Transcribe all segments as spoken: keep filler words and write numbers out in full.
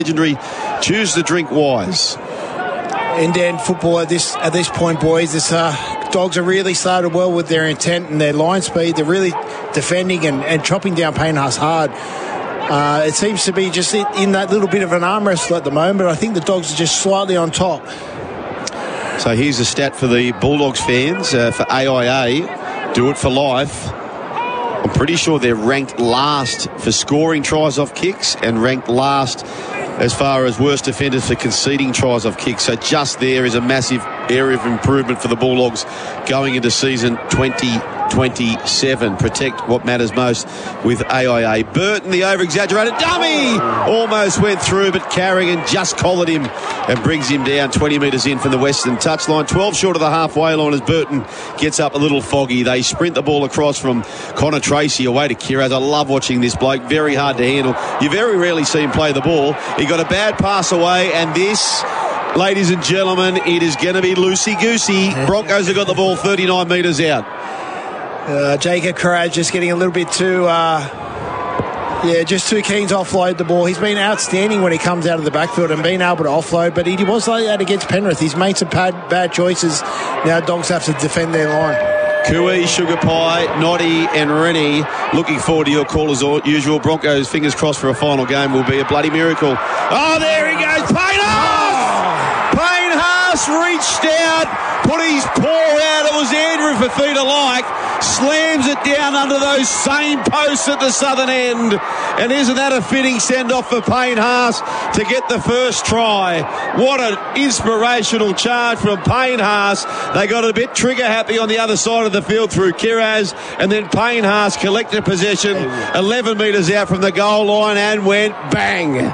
Legendary, choose the drink wise. End-to-end football at this at this point, boys. This uh, dogs are really started well with their intent and their line speed. They're really defending and, and chopping down Payne Haas hard. Uh, it seems to be just in, in that little bit of an arm wrestle at the moment. I think the dogs are just slightly on top. So here's a stat for the Bulldogs fans uh, for A I A. Do it for life. I'm pretty sure they're ranked last for scoring tries off kicks and ranked last as far as worst offenders for conceding tries off kicks. So just there is a massive area of improvement for the Bulldogs going into season twenty twenty-seven. Protect what matters most with A I A. Burton, the over-exaggerated dummy, almost went through, but Carrigan just collared him and brings him down twenty metres in from the western touchline. twelve short of the halfway line as Burton gets up a little foggy. They sprint the ball across from Connor Tracy away to Kiraz. I love watching this bloke. Very hard to handle. You very rarely see him play the ball. He got a bad pass away, and this, ladies and gentlemen, it is going to be loosey-goosey. Broncos have got the ball thirty-nine metres out. Uh, Jacob Kiraz just getting a little bit too, uh, yeah, just too keen to offload the ball. He's been outstanding when he comes out of the backfield and being able to offload, but he was like that against Penrith. He's made some bad, bad choices. Now dogs have to defend their line. Cooey, Sugar Pie, Noddy and Rennie, looking forward to your call as usual. Broncos, fingers crossed for a final game, will be a bloody miracle. Oh, there he goes, Payne Haas! Payne Haas reached out, put his paw out. It was Andrew Fafita-like. Slams it down under those same posts at the southern end. And isn't that a fitting send-off for Payne Haas to get the first try? What an inspirational charge from Payne Haas. They got a bit trigger-happy on the other side of the field through Kiraz, and then Payne Haas collected possession eleven metres out from the goal line and went bang.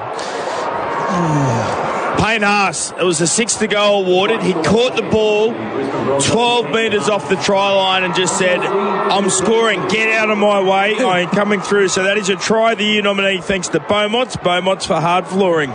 Payne Haas, it was a six to go awarded. He caught the ball twelve metres off the try line and just said, I'm scoring, get out of my way, I am coming through. So that is a try of the year nominee thanks to Beaumont's. Beaumont's for hard flooring.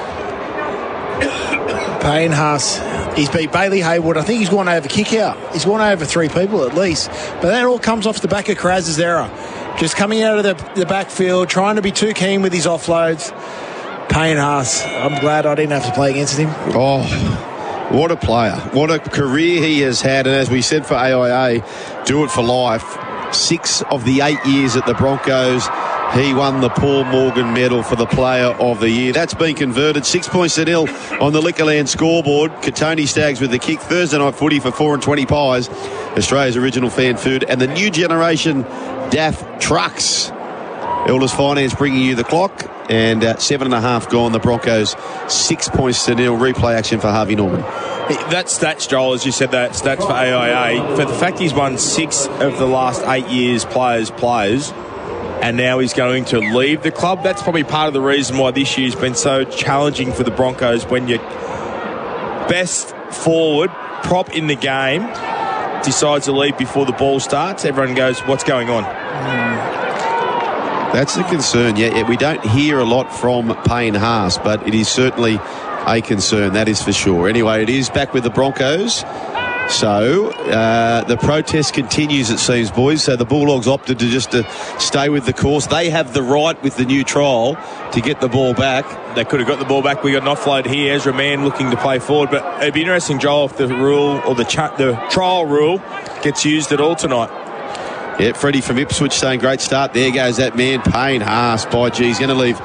Payne Haas, he's beat Bailey Hayward. I think he's gone over kick out. He's gone over three people at least. But that all comes off the back of Kiraz's error. Just coming out of the, the backfield, trying to be too keen with his offloads. Payne Haas, I'm glad I didn't have to play against him. Oh, what a player. What a career he has had. And as we said for A I A, do it for life. Six of the eight years at the Broncos, he won the Paul Morgan medal for the player of the year. That's been converted. Six points to nil on the Liquorland scoreboard. Katoni Staggs with the kick. Thursday night footy for four and twenty pies. Australia's original fan food. And the new generation D A F trucks. Elders Finance bringing you the clock. And uh, seven and a half gone. The Broncos six points to nil. Replay action for Harvey Norman. That stats, Joel, as you said, that stats for A I A. For the fact he's won six of the last eight years players players, and now he's going to leave the club. That's probably part of the reason why this year's been so challenging for the Broncos. When your best forward prop in the game decides to leave before the ball starts, everyone goes, what's going on? Mm. That's the concern. Yeah, yeah, we don't hear a lot from Payne Haas, but it is certainly a concern, that is for sure. Anyway, it is back with the Broncos. So uh, the protest continues, it seems, boys. So the Bulldogs opted to just to stay with the course. They have the right with the new trial to get the ball back. They could have got the ball back. We got an offload here. Ezra Mann looking to play forward. But it'd be interesting, Joel, if the rule or the, ch- the trial rule gets used at all tonight. Yeah, Freddie from Ipswich saying great start. There goes that man, Payne Haas. By gee, he's going to leave.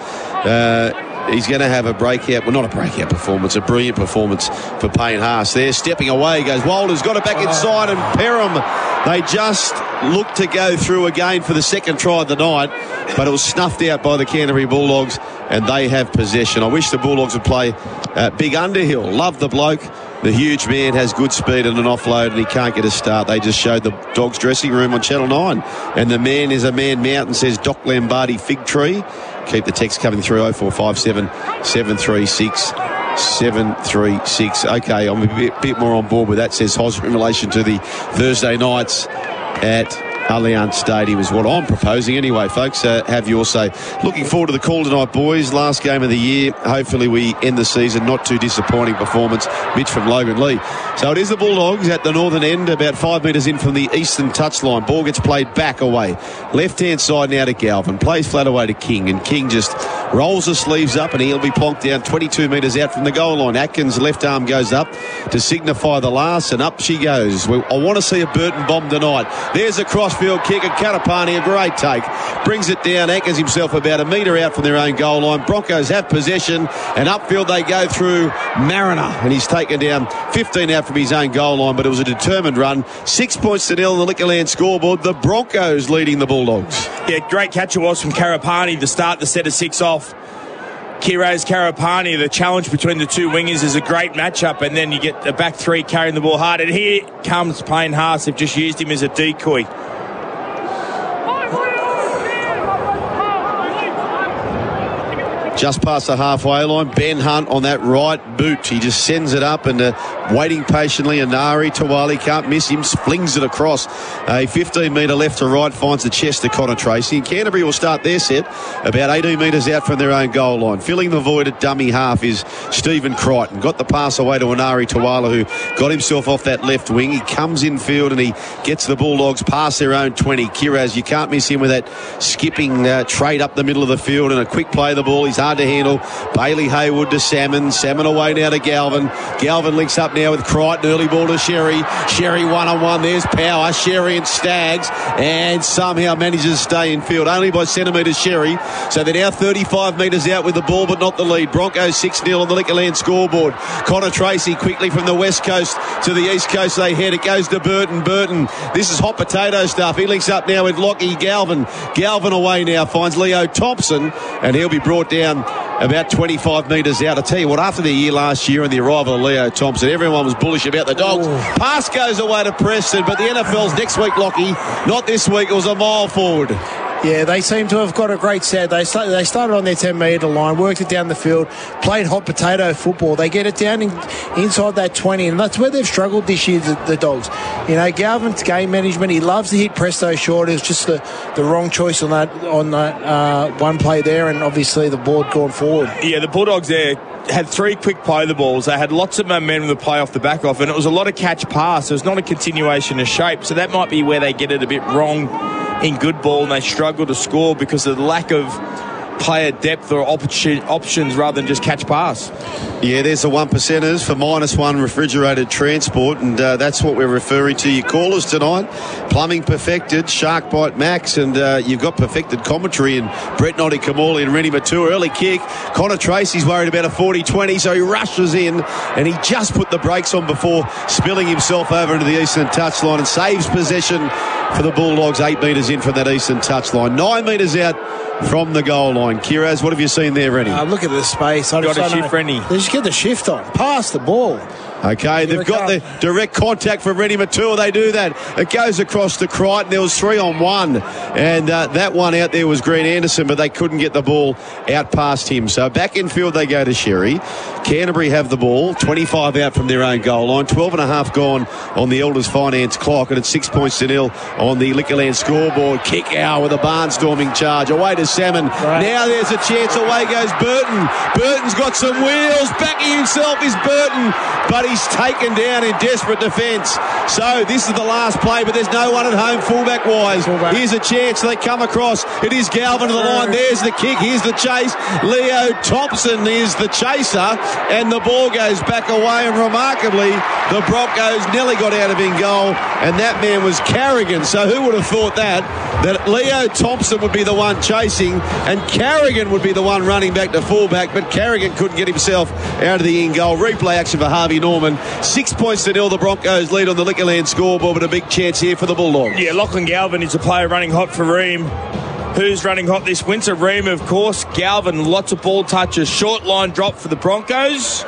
Uh, he's going to have a breakout. Well, not a breakout performance, a brilliant performance for Payne Haas. There, stepping away, goes Walder's got it back inside, and Perham. They just looked to go through again for the second try of the night, but it was snuffed out by the Canterbury Bulldogs, and they have possession. I wish the Bulldogs would play uh, Big Underhill. Love the bloke. The huge man has good speed and an offload, and he can't get a start. They just showed the Dogs dressing room on Channel nine. And the man is a man mountain, says Doc Lombardi Fig Tree. Keep the text coming through oh four five seven, seven three six, seven three six. Okay, I'm a bit, bit more on board with that, says Hos, in relation to the Thursday nights at Allianz Stadium is what I'm proposing anyway, folks. Uh, have your say. Looking forward to the call tonight, boys. Last game of the year. Hopefully we end the season. Not too disappointing performance. Mitch from Logan Lee. So it is the Bulldogs at the northern end, about five metres in from the eastern touchline. Ball gets played back away. Left-hand side now to Galvin. Plays flat away to King, and King just rolls the sleeves up, and he'll be plonked down twenty-two metres out from the goal line. Atkins' left arm goes up to signify the last, and up she goes. Well, I want to see a Burton bomb tonight. There's a crossfield kick, and Karapani, a great take. Brings it down, anchors himself about a metre out from their own goal line. Broncos have possession, and upfield they go through Mariner, and he's taken down fifteen out from his own goal line, but it was a determined run. Six points to nil on the Liquorland scoreboard. The Broncos leading the Bulldogs. Yeah, great catch it was from Karapani to start the set of six off. Kiraz Karapani, the challenge between the two wingers is a great matchup, and then you get the back three carrying the ball hard. And here comes Payne Haas. They've just used him as a decoy. Just past the halfway line, Ben Hunt on that right boot. He just sends it up and uh, waiting patiently. Anari Tawali can't miss him, flings it across. A fifteen metre left to right, finds the chest to Connor Tracy. And Canterbury will start their set about eighteen metres out from their own goal line. Filling the void at dummy half is Stephen Crichton. Got the pass away to Anari Tawala, who got himself off that left wing. He comes in field and he gets the Bulldogs past their own twenty. Kiraz, you can't miss him with that skipping uh, trade up the middle of the field and a quick play of the ball. He's hard to handle. Bailey Hayward to Salmon. Salmon away now to Galvin. Galvin links up now with Crichton. Early ball to Sherry. Sherry one-on-one. There's power. Sherry and Staggs, and somehow manages to stay in field. Only by centimetres, Sherry. So they're now thirty-five metres out with the ball, but not the lead. Broncos six nil on the Liquorland scoreboard. Connor Tracy quickly from the west coast to the east coast. They head. It goes to Burton. Burton. This is hot potato stuff. He links up now with Lockie Galvin. Galvin away now. Finds Leo Thompson, and he'll be brought down about twenty-five metres out. I tell you what, after the year last year and the arrival of Leo Thompson, everyone was bullish about the Dogs. Ooh. Pass goes away to Preston, but the N F L's next week, Lockie. Not this week. It was a mile forward. Yeah, they seem to have got a great set. They start, they started on their ten metre line, worked it down the field, played hot potato football. They get it down in, inside that twenty, and that's where they've struggled this year, the, the Dogs. You know, Galvin's game management, he loves to hit presto short. It was just the, the wrong choice on that on that uh, one play there, and obviously the board gone forward. Yeah, the Bulldogs there had three quick play the balls. They had lots of momentum to play off the back off, and it was a lot of catch pass. It was not a continuation of shape, so that might be where they get it a bit wrong in good ball, and they struggle to score because of the lack of player depth or option, options rather than just catch pass. Yeah, there's the one percenters for minus one refrigerated transport, and uh, that's what we're referring to. Your callers tonight: Plumbing Perfected, Shark Bite Max, and uh, you've got perfected commentary in Brett Noddy Kamali and Rennie Matua. Early kick. Connor Tracy's worried about a forty twenty, so he rushes in, and he just put the brakes on before spilling himself over into the eastern touchline and saves possession for the Bulldogs. Eight metres in from that eastern touchline, nine metres out from the goal line. Kiraz, what have you seen there, Rennie? Uh, look at the space. I got just a shift, Rennie. They just get the shift on. Pass the ball. Okay, they've got the direct contact from Rennie Matua. They do that. It goes across to Crichton. There was three on one. And uh, that one out there was Green Anderson, but they couldn't get the ball out past him. So back in field they go to Sherry. Canterbury have the ball. twenty-five out from their own goal line. twelve and a half gone on the Elders Finance clock. And it's six points to nil on the Liquorland scoreboard. Kick out with a barnstorming charge. Away to Salmon. Right. Now there's a chance. Away goes Burton. Burton's got some wheels. Backing himself is Burton. But he's taken down in desperate defence. So this is the last play, but there's no one at home fullback wise. Fullback. Here's a chance. They come across. It is Galvin to the line. There's the kick. Here's the chase. Leo Thompson is the chaser, and the ball goes back away. And remarkably, the Broncos nearly got out of in goal, and that man was Carrigan. So who would have thought that? That Leo Thompson would be the one chasing, and Carrigan would be the one running back to fullback, but Carrigan couldn't get himself out of the in goal. Replay action for Harvey Norman. Six points to nil. The Broncos lead on the Liquorland scoreboard, but a big chance here for the Bulldogs. Yeah, Lachlan Galvin is a player running hot for Ream. Who's running hot this winter? Ream, of course. Galvin, lots of ball touches. Short line drop for the Broncos.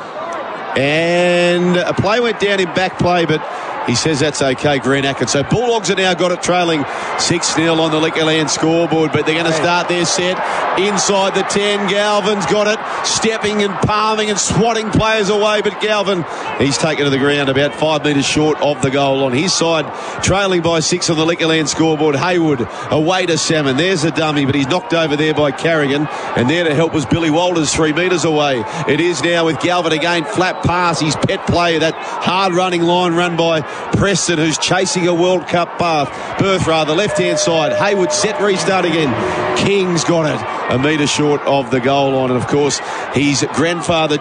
And a play went down in back play, but he says that's okay, Green Atkins. So Bulldogs have now got it trailing six nil on the Liquorland scoreboard, but they're going to start their set. inside the ten. Galvin's got it, stepping and palming and swatting players away, but Galvin, he's taken to the ground about five metres short of the goal. On his side, trailing by six on the Liquorland scoreboard. Hayward away to Salmon. There's a dummy, but he's knocked over there by Carrigan, and there to help was Billy Walters three metres away. It is now with Galvin again, flat pass, his pet play, that hard running line run by Preston, who's chasing a World Cup path. Berth rather, left-hand side. Hayward set, restart again. King's got it a metre short of the goal line, and of course his grandfather